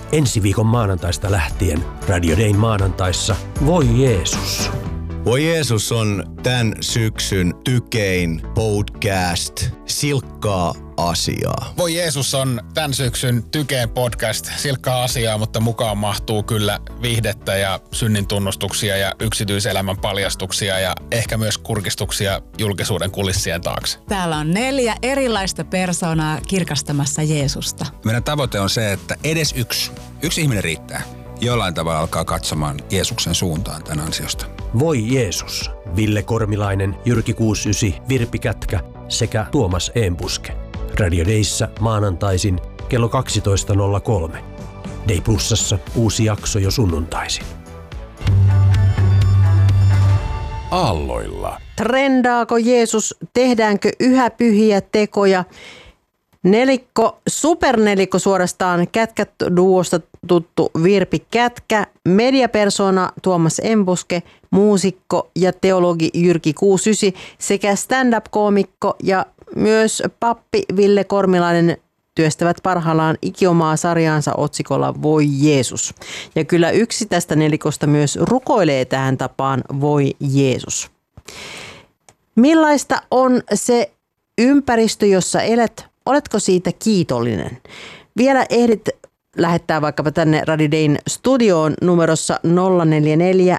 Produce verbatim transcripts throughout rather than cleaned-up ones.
Ensi viikon maanantaista lähtien Radio Dayn maanantaissa Voi Jeesus. Voi Jeesus on tämän syksyn tykein podcast silkkaa asiaa. Voi Jeesus on tämän syksyn tykein podcast silkkaa asiaa, mutta mukaan mahtuu kyllä viihdettä ja synnin tunnustuksia ja yksityiselämän paljastuksia ja ehkä myös kurkistuksia julkisuuden kulissien taakse. Täällä on neljä erilaista persoonaa kirkastamassa Jeesusta. Meidän tavoite on se, että edes yksi, yksi ihminen riittää. Jollain tavalla alkaa katsomaan Jeesuksen suuntaan tämän ansiosta. Voi Jeesus. Ville Kormilainen, Jyrki kuusikymmentäyhdeksän, Virpi Kätkä sekä Tuomas Eembuske. Radio Dayssä maanantaisin kello kaksitoista nolla kolme. Day Plusassa uusi jakso jo sunnuntaisin. Aalloilla. Trendaako Jeesus? Tehdäänkö yhä pyhiä tekoja? Nelikko, supernelikko suorastaan, Kätkä-duosta tuttu Virpi Kätkä, mediapersona Tuomas Eembuske, muusikko ja teologi Jyrki kuusikymmentäyhdeksän sekä stand-up-koomikko ja myös pappi Ville Kormilainen työstävät parhaillaan Ikiomaa sarjaansa otsikolla Voi Jeesus. Ja kyllä yksi tästä nelikosta myös rukoilee tähän tapaan Voi Jeesus. Millaista on se ympäristö, jossa elät? Oletko siitä kiitollinen? Vielä ehdit lähettää vaikkapa tänne Radio Dayn studioon numerossa nolla neljä neljä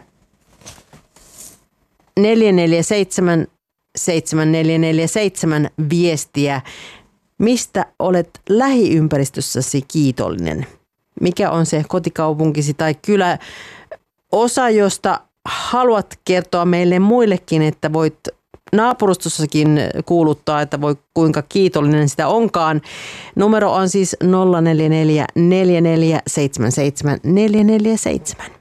neljä neljä seitsemän seitsemän neljä neljä seitsemän viestiä. Mistä olet lähiympäristössäsi kiitollinen? Mikä on se kotikaupunkisi tai kylä osa, josta haluat kertoa meille muillekin, että voit naapurustossakin kuuluttaa, että voi kuinka kiitollinen sitä onkaan. Numero on siis nolla neljä neljä neljä neljä seitsemän seitsemän neljä neljä seitsemän.